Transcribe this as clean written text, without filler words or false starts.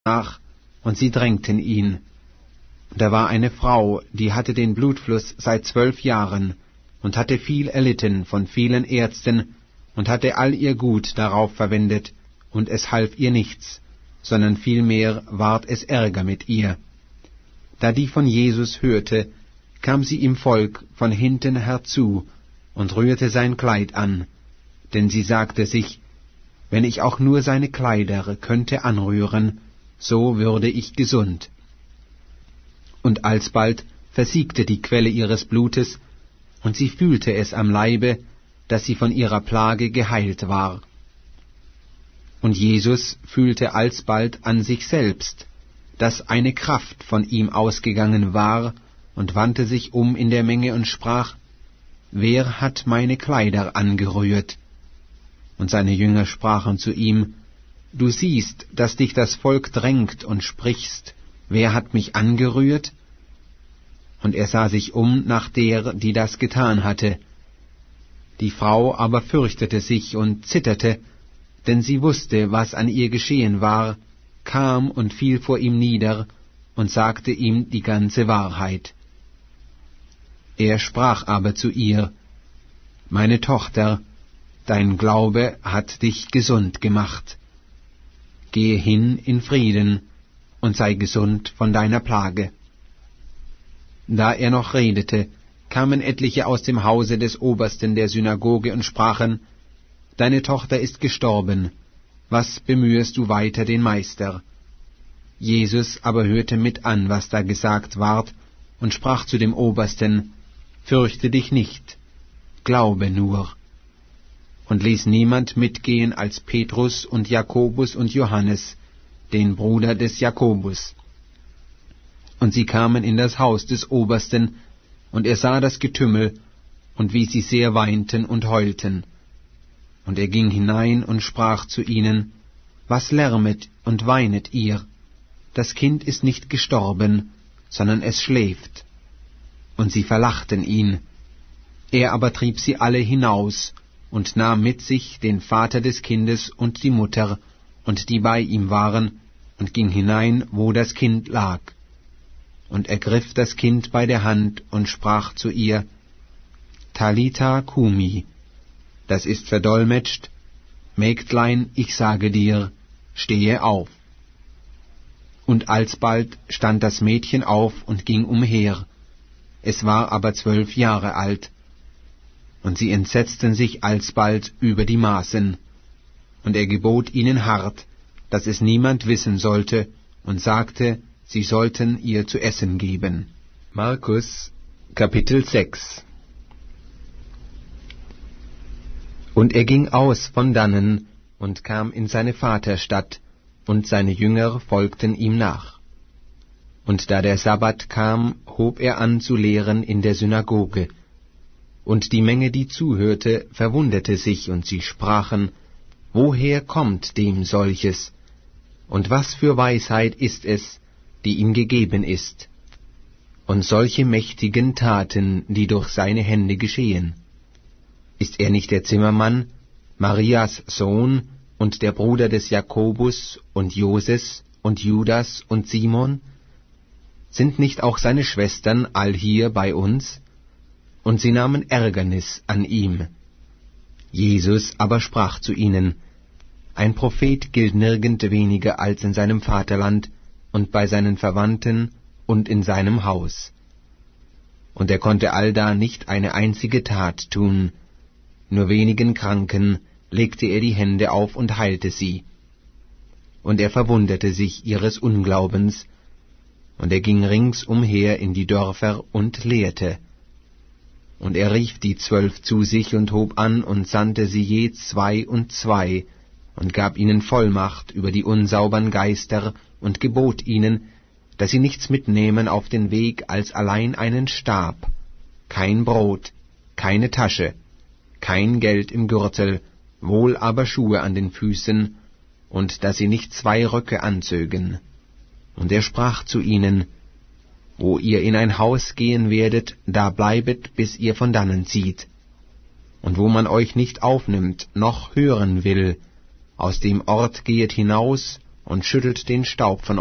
nach, und sie drängten ihn. Da war eine Frau, die hatte den Blutfluss seit 12 Jahren und hatte viel erlitten von vielen Ärzten und hatte all ihr Gut darauf verwendet, und es half ihr nichts, sondern vielmehr ward es Ärger mit ihr. Da die von Jesus hörte, kam sie im Volk von hinten herzu und rührte sein Kleid an, denn sie sagte sich, wenn ich auch nur seine Kleider könnte anrühren, so würde ich gesund. Und alsbald versiegte die Quelle ihres Blutes, und sie fühlte es am Leibe, dass sie von ihrer Plage geheilt war. Und Jesus fühlte alsbald an sich selbst, dass eine Kraft von ihm ausgegangen war, und wandte sich um in der Menge und sprach, wer hat meine Kleider angerührt? Und seine Jünger sprachen zu ihm, du siehst, dass dich das Volk drängt und sprichst, wer hat mich angerührt? Und er sah sich um nach der, die das getan hatte. Die Frau aber fürchtete sich und zitterte, denn sie wusste, was an ihr geschehen war, kam und fiel vor ihm nieder und sagte ihm die ganze Wahrheit. Er sprach aber zu ihr, meine Tochter, dein Glaube hat dich gesund gemacht. Gehe hin in Frieden und sei gesund von deiner Plage. Da er noch redete, kamen etliche aus dem Hause des Obersten der Synagoge und sprachen, deine Tochter ist gestorben, was bemühest du weiter den Meister? Jesus aber hörte mit an, was da gesagt ward, und sprach zu dem Obersten, fürchte dich nicht, glaube nur. Und ließ niemand mitgehen als Petrus und Jakobus und Johannes, den Bruder des Jakobus. Und sie kamen in das Haus des Obersten, und er sah das Getümmel, und wie sie sehr weinten und heulten. Und er ging hinein und sprach zu ihnen, was lärmet und weinet ihr? Das Kind ist nicht gestorben, sondern es schläft. Und sie verlachten ihn. Er aber trieb sie alle hinaus, und nahm mit sich den Vater des Kindes und die Mutter, und die bei ihm waren, und ging hinein, wo das Kind lag. Und ergriff das Kind bei der Hand und sprach zu ihr, Talitha cumi, das ist verdolmetscht, Mägdlein, ich sage dir, stehe auf. Und alsbald stand das Mädchen auf und ging umher. Es war aber 12 Jahre alt. Und sie entsetzten sich alsbald über die Maßen. Und er gebot ihnen hart, dass es niemand wissen sollte, und sagte, sie sollten ihr zu essen geben. Markus, Kapitel 6. Und er ging aus von dannen und kam in seine Vaterstadt, und seine Jünger folgten ihm nach. Und da der Sabbat kam, hob er an zu lehren in der Synagoge. Und die Menge, die zuhörte, verwunderte sich, und sie sprachen, woher kommt dem solches? Und was für Weisheit ist es, die ihm gegeben ist? Und solche mächtigen Taten, die durch seine Hände geschehen. Ist er nicht der Zimmermann, Marias Sohn und der Bruder des Jakobus und Joses und Judas und Simon? Sind nicht auch seine Schwestern all hier bei uns? Und sie nahmen Ärgernis an ihm. Jesus aber sprach zu ihnen, ein Prophet gilt nirgend weniger als in seinem Vaterland und bei seinen Verwandten und in seinem Haus. Und er konnte allda nicht eine einzige Tat tun, nur wenigen Kranken legte er die Hände auf und heilte sie. Und er verwunderte sich ihres Unglaubens, und er ging ringsumher in die Dörfer und lehrte. Und er rief die 12 zu sich und hob an und sandte sie je 2 und 2 und gab ihnen Vollmacht über die unsaubern Geister und gebot ihnen, dass sie nichts mitnehmen auf den Weg als allein einen Stab, kein Brot, keine Tasche, kein Geld im Gürtel, wohl aber Schuhe an den Füßen, und dass sie nicht 2 Röcke anzögen. Und er sprach zu ihnen, wo ihr in ein Haus gehen werdet, da bleibet, bis ihr von dannen zieht. Und wo man euch nicht aufnimmt, noch hören will, aus dem Ort gehet hinaus und schüttelt den Staub von